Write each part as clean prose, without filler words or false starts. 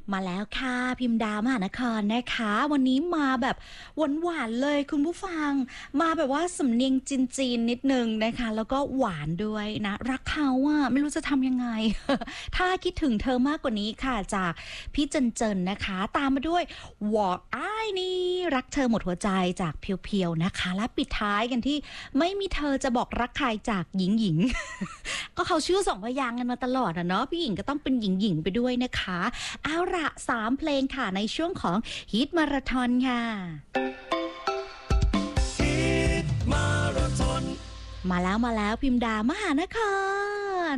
มาแล้วค่ะพิมดามหานครนะคะวันนี้มาแบบหวานๆเลยคุณผู้ฟังมาแบบว่าสำเนียงจีนๆนิดนึงนะคะแล้วก็หวานด้วยนะรักเขาอะไม่รู้จะทำยังไง ถ้าคิดถึงเธอมากกว่านี้ค่ะจากพี่เจินนะคะตามมาด้วยวออ้ายนี่รักเธอหมดหัวใจจากเพียวๆนะคะและปิดท้ายกันที่ไม่มีเธอจะบอกรักใครจากหญิง ก็เขาชื่อสองพยางค์กันมาตลอดอะเนาะพี่หญิงก็ต้องเป็นหญิงไปด้วยนะคะเอาละ3เพลงค่ะในช่วงของฮิตมาราธอนค่ะมาแล้วพิมดามหานคร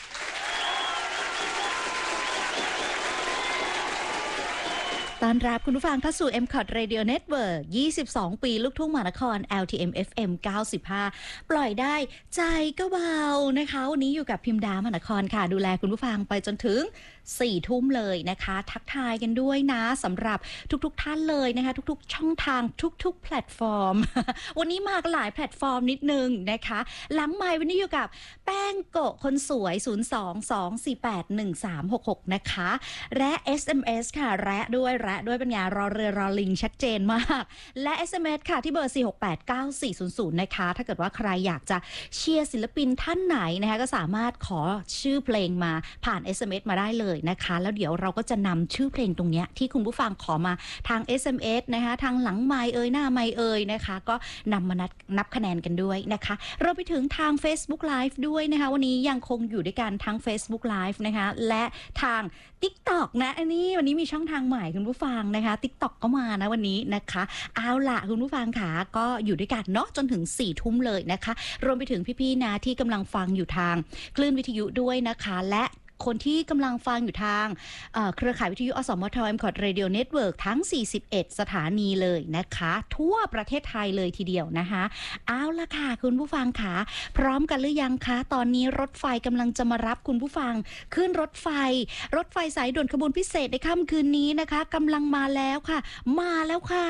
ต้อนรับคุณผู้ฟังเข้าสู่ MCOT Radio Network 22 ปีลูกทุ่งมหานคร LTM FM 95 ปล่อยได้ใจก็เบานะคะวันนี้อยู่กับพิมดามหานครค่ะดูแลคุณผู้ฟังไปจนถึง4 ทุ่มเลยนะคะทักทายกันด้วยนะสำหรับทุกท่านเลยนะคะทุกๆช่องทางทุกแพลตฟอร์ม วันนี้มาหลายแพลตฟอร์มนิดนึงนะคะหลังไมค์วันนี้อยู่กับแป้งโกะคนสวย 022481366 นะคะและ SMS ค่ะและด้วยเป็นไงรอเรือรอลิงชัดเจนมากและ SMS ค่ะที่เบอร์ 4689400 นะคะถ้าเกิดว่าใครอยากจะเชียร์ศิลปินท่านไหนนะคะก็สามารถขอชื่อเพลงมาผ่าน SMS มาได้เลยนะคะแล้วเดี๋ยวเราก็จะนำชื่อเพลงตรงนี้ที่คุณผู้ฟังขอมาทาง SMS นะคะทางหลังไมค์หน้าไมค์นะคะก็นำมานับคะแนนกันด้วยนะคะเราไปถึงทาง Facebook Live ด้วยนะคะวันนี้ยังคงอยู่ด้วยกันทั้ง Facebook Live นะคะและทาง TikTok นะอันนี้วันนี้มีช่องทางใหม่คุณผู้ฟังนะคะ TikTok ก็มานะวันนี้นะคะเอาล่ะคุณผู้ฟังค่ะก็อยู่ด้วยกันเนาะจนถึง4 ทุ่มเลยนะคะรวมไปถึงพี่ๆนะที่กำลังฟังอยู่ทางคลื่นวิทยุด้วยนะคะและคนที่กำลังฟังอยู่ทางเครือข่ายวิทยุอสมท MCOT Radio Network ทั้ง41สถานีเลยนะคะทั่วประเทศไทยเลยทีเดียวนะคะเอาล่ะค่ะคุณผู้ฟังค่ะพร้อมกันหรือยังคะตอนนี้รถไฟกำลังจะมารับคุณผู้ฟังขึ้นรถไฟสายด่วนขบวนพิเศษในค่ำคืนนี้นะคะกำลังมาแล้วค่ะมาแล้วค่ะ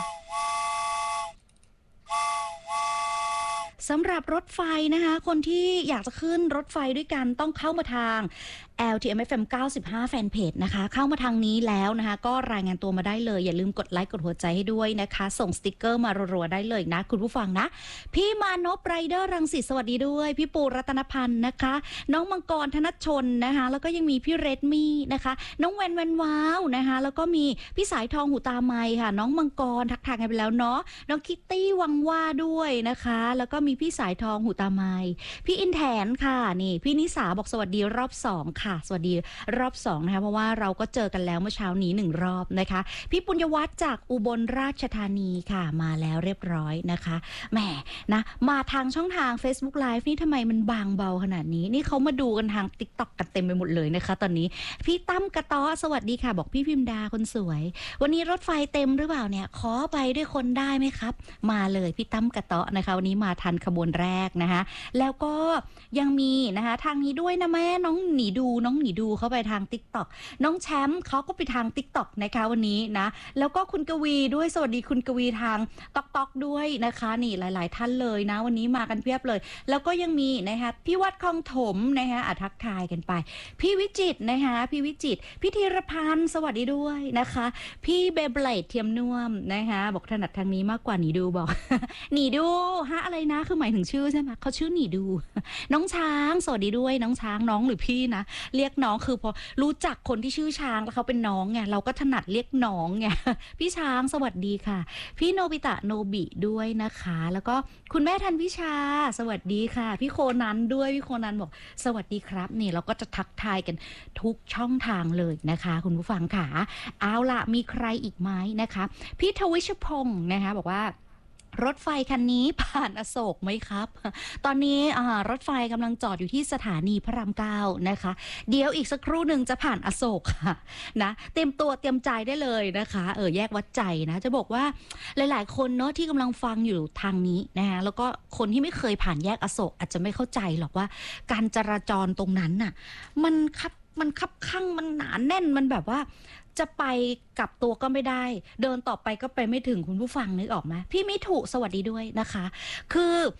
สำหรับรถไฟนะคะคนที่อยากจะขึ้นรถไฟด้วยกันต้องเข้ามาทาง LTM FM 95 แฟนเพจนะคะเข้ามาทางนี้แล้วนะคะก็รายงานตัวมาได้เลยอย่าลืมกดไลค์กดหัวใจให้ด้วยนะคะส่งสติกเกอร์มารัวๆได้เลยนะคุณผู้ฟังนะพี่มานพไรเดอร์รังสิตสวัสดีด้วยพี่ปูรัตนพันธ์นะคะน้องมังกรธนชนนะคะแล้วก็ยังมีพี่เรดมี่นะคะน้องแวนว้าวนะคะแล้วก็มีพี่สายทองหูตาไมค่ะน้องมังกรทักทายกันไปแล้วเนาะน้องคิตตี้วังว่าด้วยนะคะแล้วก็มีพี่สายทองหูตาไมพี่อินแทนค่ะนี่พี่นิสาบอกสวัสดีรอบ2ค่ะสวัสดีรอบ2นะคะเพราะว่าเราก็เจอกันแล้วเมื่อเช้านี้1รอบนะคะพี่ปุญญวัฒน์จากอุบลราชธานีค่ะมาแล้วเรียบร้อยนะคะแหมนะมาทางช่องทาง Facebook Live นี่ทำไมมันบางเบาขนาดนี้นี่เขามาดูกันทาง TikTok กันเต็มไปหมดเลยนะคะตอนนี้พี่ตั้มกระต้อสวัสดีค่ะบอกพี่พิมดาคนสวยวันนี้รถไฟเต็มหรือเปล่าเนี่ยขอไปด้วยคนได้ไหมครับมาเลยพี่ตั้มกระต้อนะคะวันนี้มาทันขบวนแรกนะคะแล้วก็ยังมีนะคะทางนี้ด้วยนะแม่น้องหนีดูเข้าไปทาง TikTok น้องแชมป์เขาก็ไปทาง TikTok นะคะวันนี้นะแล้วก็คุณกวีด้วยสวัสดีคุณกวีทางต๊อกด้วยนะคะนี่หลายๆท่านเลยนะวันนี้มากันเพียบเลยแล้วก็ยังมีนะคะพี่วัดคลองถมนะคะทักทายกันไปพี่วิจิตรนะคะพี่วิจิตรพี่ธีรพันธ์สวัสดีด้วยนะคะพี่เบเบลดเทียมน่วมนะคะบอกถนัดทางนี้มากกว่าหนีดูบอก หนีดูฮะอะไรนะคือหมายถึงชื่อใช่ไหมเขาชื่อหนีดูน้องช้างสวัสดีด้วยน้องช้างน้องหรือพี่นะเรียกน้องคือพอรู้จักคนที่ชื่อช้างแล้วเขาเป็นน้องไงเราก็ถนัดเรียกน้องไงพี่ช้างสวัสดีค่ะพี่โนบิตะโนบิด้วยนะคะแล้วก็คุณแม่ทันวิชาสวัสดีค่ะพี่โคนันด้วยพี่โคนันบอกสวัสดีครับนี่เราก็จะทักทายกันทุกช่องทางเลยนะคะคุณผู้ฟังค่ะเอาล่ะมีใครอีกไหมนะคะพี่ทวิชพงศ์นะคะบอกว่ารถไฟคันนี้ผ่านอโศกไหมครับตอนนี้รถไฟกำลังจอดอยู่ที่สถานีพระราม9นะคะเดี๋ยวอีกสักครู่หนึ่งจะผ่านอโศกค่ะนะเตรียมตัวเตรียมใจได้เลยนะคะแยกวัดใจนะจะบอกว่าหลายๆคนเนาะที่กำลังฟังอยู่ทางนี้นะคะแล้วก็คนที่ไม่เคยผ่านแยกอโศกอาจจะไม่เข้าใจหรอกว่าการจราจรตรงนั้นน่ะมันคับข้างมันหนาแน่นมันแบบว่าจะไปกลับตัวก็ไม่ได้เดินต่อไปก็ไปไม่ถึงคุณผู้ฟังนึกออกไหมพี่มิถุสวัสดีด้วยนะคะคือ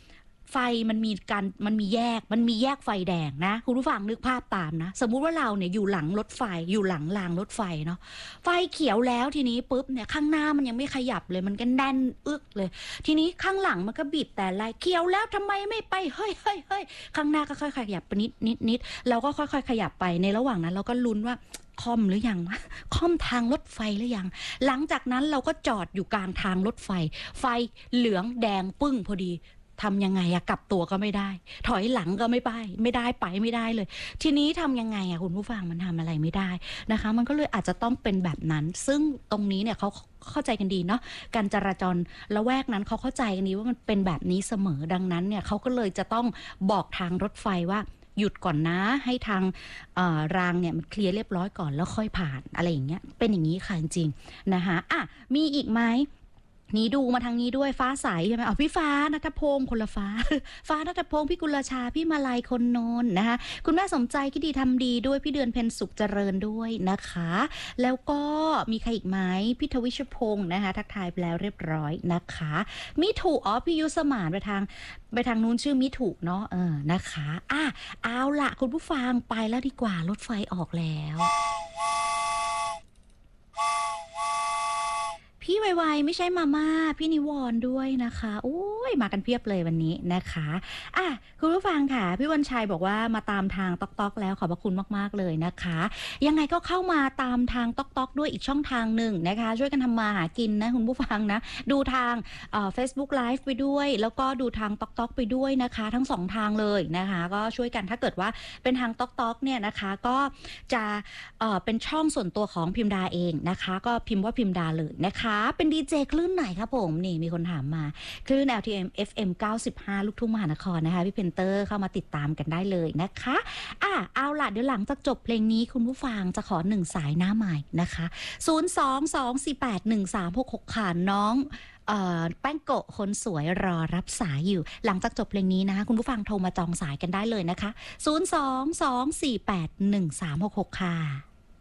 ไฟมันมีแยกไฟแดงนะคุณผู้ฟังนึกภาพตามนะสมมุติว่าเราเนี่ยอยู่หลังรถไฟอยู่หลังรางรถไฟเนาะไฟเขียวแล้วทีนี้ปุ๊บเนี่ยข้างหน้ามันยังไม่ขยับเลยมันก็แน่นอึกเลยทีนี้ข้างหลังมันก็บีบแต่ไล่เขียวแล้วทำไมไม่ไปเฮ้ยข้างหน้าก็ค่อยๆขยับไปนิดเราก็ค่อยๆขยับไปในระหว่างนั้นเราก็ลุ้นว่าค่อมหรือยังค่อมทางรถไฟหรือยังหลังจากนั้นเราก็จอดอยู่กลางทางรถไฟไฟเหลืองแดงปึ้งพอดีทำยังไงอะกลับตัวก็ไม่ได้ถอยหลังก็ไม่ได้เลยทีนี้ทำยังไงอะคุณผู้ฟังมันทำอะไรไม่ได้นะคะมันก็เลยอาจจะต้องเป็นแบบนั้นซึ่งตรงนี้เนี่ยเขาเข้าใจกันดีเนาะการจราจรละแวกนั้นเขาเข้าใจกันดีว่ามันเป็นแบบนี้เสมอดังนั้นเนี่ยเขาก็เลยจะต้องบอกทางรถไฟว่าหยุดก่อนนะให้ทางรางเนี่ยมันเคลียร์เรียบร้อยก่อนแล้วค่อยผ่านอะไรอย่างเงี้ยเป็นอย่างนี้ค่ะจริงๆนะคะอ่ะมีอีกไหมนี่ดูมาทางนี้ด้วยฟ้าใสใช่ไหมอ๋อพี่ฟ้าณัฐพงศ์คนละฟ้า ฟ้าณัฐพงศ์พี่กุลชาพี่มาลัยคนโนนนะคะคุณแม่สมใจคิดดีทำดีด้วยพี่เดือนเพ็ญสุขเจริญด้วยนะคะแล้วก็มีใครอีกไหมพี่ทวิชพงศ์นะคะทักทายไปแล้วเรียบร้อยนะคะมิถุอ๋อพี่ยุสมานไปทางนู้นชื่อมิถุเนาะนะคะเอาล่ะคุณผู้ฟังไปแล้วดีกว่ารถไฟออกแล้วพี่ไวๆไม่ใช่มาม่าพี่นิวรณ์ด้วยนะคะโอ้ยมากันเพียบเลยวันนี้นะคะคุณผู้ฟังค่ะพี่วันชัยบอกว่ามาตามทางต๊อกๆแล้วขอบพระคุณมากๆเลยนะคะยังไงก็เข้ามาตามทางต๊อกๆด้วยอีกช่องทางหนึ่งนะคะช่วยกันทำมาหากินนะคุณผู้ฟังนะดูทางFacebook Live ไปด้วยแล้วก็ดูทางต๊อกๆไปด้วยนะคะทั้งสองทางเลยนะคะก็ช่วยกันถ้าเกิดว่าเป็นทางต๊อกๆเนี่ยนะคะก็จะเป็นช่องส่วนตัวของพิมดาเองนะคะก็พิมพ์ว่าพิมดาเลยนะคะเป็นดีเจคลื่นไหนครับผมนี่มีคนถามมาคลื่น LTM FM 95ลูกทุ่งมหานครนะคะพี่เพนเตอร์เข้ามาติดตามกันได้เลยนะคะเอาล่ะเดี๋ยวหลังจากจบเพลงนี้คุณผู้ฟังจะขอ1สายหน้าใหม่นะคะ022481366ค่ะน้องแป้งโกะคนสวยรอรับสายอยู่หลังจากจบเพลงนี้นะคะคุณผู้ฟังโทรมาจองสายกันได้เลยนะคะ022481366ค่ะ